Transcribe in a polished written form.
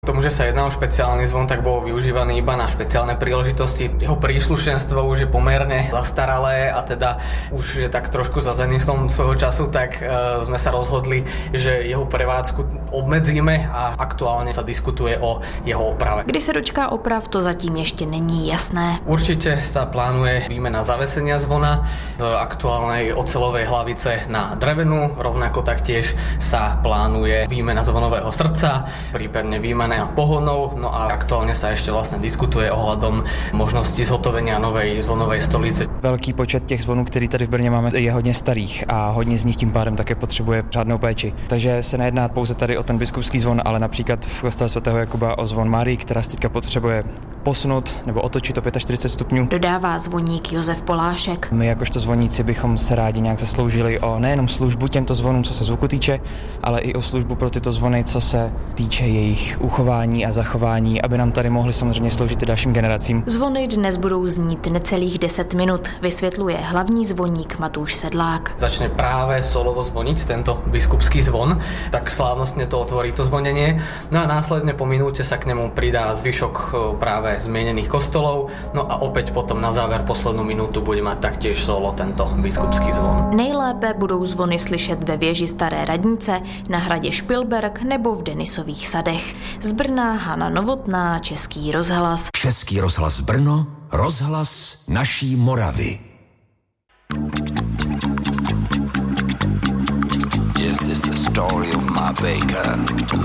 Tomu, že sa jedná o špeciálny zvon, tak bol využívaný iba na špeciálne príležitosti. Jeho príslušenstvo už je pomerne zastaralé a teda už je tak trošku za zenistom svojho času, tak sme sa rozhodli, že jeho prevádzku obmedzíme a aktuálne sa diskutuje o jeho oprave. Kdy se dočká oprav, to zatím ještě není jasné. Určite sa plánuje výmena zavesenia zvona z aktuálnej oceľovej hlavice na drevenú, rovnako taktiež sa plánuje výmena zvonového srdca, prípadne výmena pohodnou, no a aktuálne sa ešte vlastne diskutuje ohľadom možnosti zhotovenia novej zvonovej stolice. Velký počet těch zvonů, který tady v Brně máme, je hodně starých a hodně z nich tím pádem také potřebuje řádnou péči. Takže se nejedná pouze tady o ten biskupský zvon, ale například v kostele svatého Jakuba o zvon Márii, která se teďka potřebuje posunout nebo otočit o 45 stupňů. Dodává zvoník Josef Polášek. My jakožto zvoníci bychom se rádi nějak zasloužili o nejenom službu těmto zvonům, co se zvuku týče, ale i o službu pro tyto zvony, co se týče jejich uchování a zachování, aby nám tady mohly samozřejmě sloužit i dalším generacím. Zvony dnes budou znít necelých 10 minut, vysvětluje hlavní zvoník Matúš Sedlák. Začne práve solovo zvoniť tento biskupský zvon, tak slávnostne to otvorí to zvonenie, no a následne po minúte sa k nemu pridá zvyšok práve zmienených kostolov, no a opäť potom na záver poslednú minútu bude mať taktiež solo tento biskupský zvon. Nejlépe budou zvony slyšet ve věži Staré radnice, na hradě Špilberk nebo v Denisových sadech. Z Brna Hana Novotná, Český rozhlas. Český rozhlas Brno, rozhlas naší Moravy. This is the story of my baker.